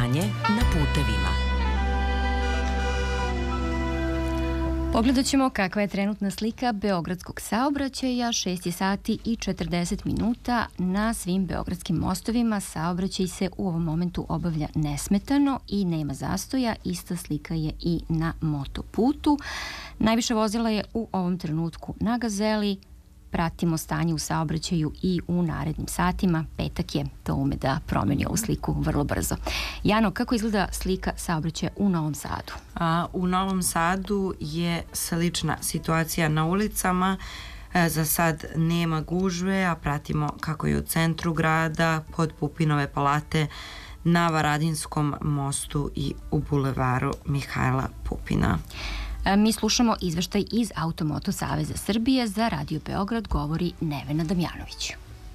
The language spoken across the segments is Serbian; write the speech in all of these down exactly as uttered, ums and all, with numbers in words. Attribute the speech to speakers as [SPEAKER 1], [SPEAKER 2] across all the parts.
[SPEAKER 1] Stanje na putevima.
[SPEAKER 2] Pogledat ćemo kakva je trenutna slika beogradskog saobraćaja. šest je sati i četrdeset minuta. Na svim beogradskim mostovima saobraćaj se u ovom momentu obavlja nesmetano i nema zastoja. Ista slika je i na motoputu. Najviše vozila je u ovom trenutku na Gazeli. Pratimo stanje u saobraćaju i u narednim satima. Petak je, to ume da promeni ovu sliku vrlo brzo. Jano, kako izgleda slika saobraćaja u Novom Sadu?
[SPEAKER 3] A, u Novom Sadu je slična situacija na ulicama. E, za sad nema gužve, a pratimo kako je u centru grada, kod Pupinove palate, na Varadinskom mostu i u bulevaru Mihajla Pupina.
[SPEAKER 2] Mi slušamo izveštaj iz Automoto Saveza Srbije. Za Radio Beograd govori Nevena Damjanović.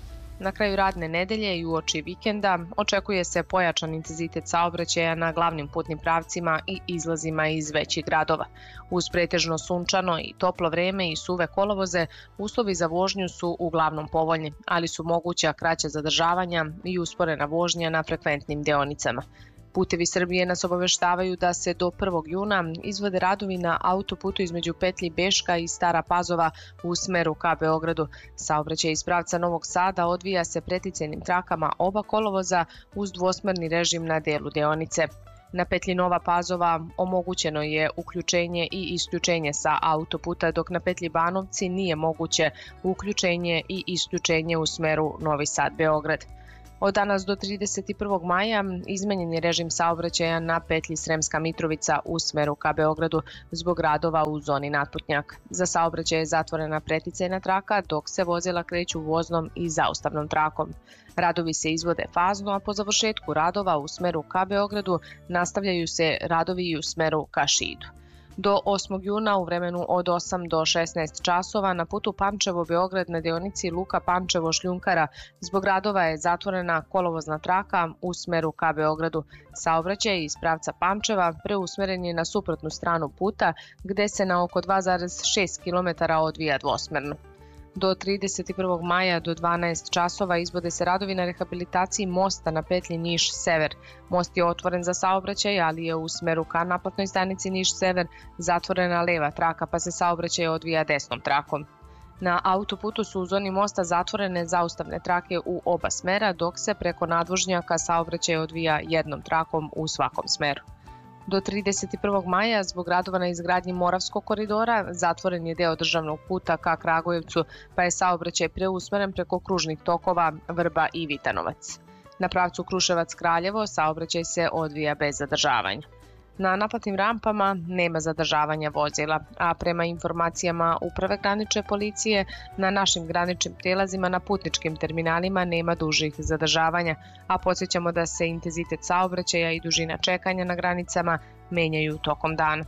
[SPEAKER 4] Na kraju radne nedelje i uoči vikenda očekuje se pojačan intenzitet saobraćaja na glavnim putnim pravcima i izlazima iz većih gradova. Uz pretežno sunčano i toplo vreme i suve kolovoze, uslovi za vožnju su uglavnom povoljni, ali su moguća kraća zadržavanja i usporena vožnja na frekventnim deonicama. Putevi Srbije nas obaveštavaju da se do prvog juna izvode radovi na autoputu između petlji Beška i Stara Pazova u smeru ka Beogradu. Saobraćaj iz pravca Novog Sada odvija se preticajnim trakama oba kolovoza uz dvosmerni režim na delu deonice. Na petlji Nova Pazova omogućeno je uključenje i isključenje sa autoputa, dok na petlji Banovci nije moguće uključenje i isključenje u smeru Novi Sad-Beograd. Od danas do trideset prvog maja izmenjen je režim saobraćaja na petlji Sremska Mitrovica u smeru ka Beogradu zbog radova u zoni Natputnjak. Za saobraćaj je zatvorena preticajna traka, dok se vozila kreću voznom i zaustavnom trakom. Radovi se izvode fazno, a po završetku radova u smeru ka Beogradu nastavljaju se radovi i u smeru ka Šidu. Do osmog juna u vremenu od osam do šesnaest časova na putu Pančevo-Beograd na deonici Luka Pančevo-Šljunkara zbog radova je zatvorena kolovozna traka u smeru ka Beogradu. Saobraćaj iz pravca Pančeva preusmeren je na suprotnu stranu puta gde se na oko dva zarez šest kilometara odvija dvosmerno. Do trideset prvog maja do dvanaest časova izvode se radovi na rehabilitaciji mosta na petlji Niš-Sever. Most je otvoren za saobraćaj, ali je u smeru ka naplatnoj stanici Niš-Sever zatvorena leva traka, pa se saobraćaj odvija desnom trakom. Na autoputu su u zoni mosta zatvorene zaustavne trake u oba smera, dok se preko nadvožnjaka saobraćaj odvija jednom trakom u svakom smeru. Do trideset prvog maja zbog radova na izgradnji Moravskog koridora zatvoren je deo državnog puta ka Kragujevcu, pa je saobraćaj preusmeren preko kružnih tokova Vrba i Vitanovac. Na pravcu Kruševac-Kraljevo saobraćaj se odvija bez zadržavanja. Na naplatnim rampama nema zadržavanja vozila, a prema informacijama Uprave granične policije na našim graničnim prijelazima na putničkim terminalima nema dužih zadržavanja, a podsjećamo da se intenzitet saobraćaja i dužina čekanja na granicama menjaju tokom dana.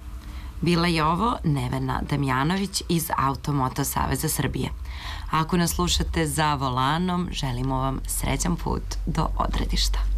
[SPEAKER 3] Bila je ovo Nevena Damjanović iz Automoto Saveza Srbije. Ako nas slušate za volanom, želimo vam srećan put do odredišta.